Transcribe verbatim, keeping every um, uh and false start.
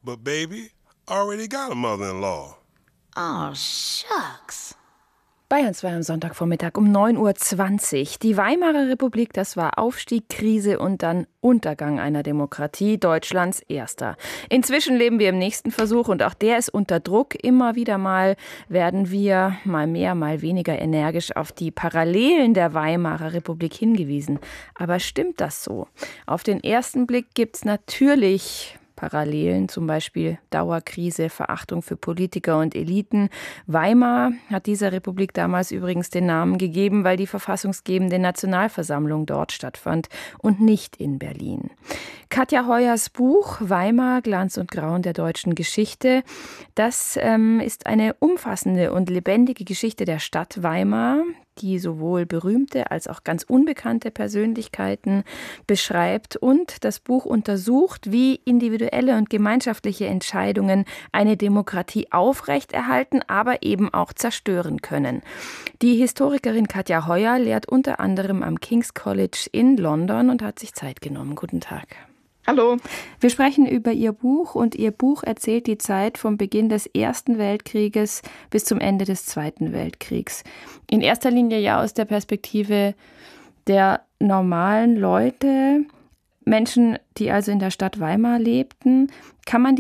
But baby, I already got a mother-in-law. Oh, shucks. Bayern zwei am Sonntagvormittag um neun Uhr zwanzig. Die Weimarer Republik, das war Aufstieg, Krise und dann Untergang einer Demokratie, Deutschlands erster. Inzwischen leben wir im nächsten Versuch und auch der ist unter Druck. Immer wieder mal werden wir, mal mehr, mal weniger energisch, auf die Parallelen der Weimarer Republik hingewiesen. Aber stimmt das so? Auf den ersten Blick gibt's natürlich Parallelen, zum Beispiel Dauerkrise, Verachtung für Politiker und Eliten. Weimar hat dieser Republik damals übrigens den Namen gegeben, weil die verfassungsgebende Nationalversammlung dort stattfand und nicht in Berlin. Katja Heuers Buch Weimar, Glanz und Grauen der deutschen Geschichte, das ähm, ist eine umfassende und lebendige Geschichte der Stadt Weimar, die sowohl berühmte als auch ganz unbekannte Persönlichkeiten beschreibt. Und das Buch untersucht, wie individuelle und gemeinschaftliche Entscheidungen eine Demokratie aufrechterhalten, aber eben auch zerstören können. Die Historikerin Katja Heuer lehrt unter anderem am King's College in London und hat sich Zeit genommen. Guten Tag. Hallo. Wir sprechen über Ihr Buch und Ihr Buch erzählt die Zeit vom Beginn des Ersten Weltkrieges bis zum Ende des Zweiten Weltkriegs. In erster Linie ja aus der Perspektive der normalen Leute, Menschen, die also in der Stadt Weimar lebten. Kann man die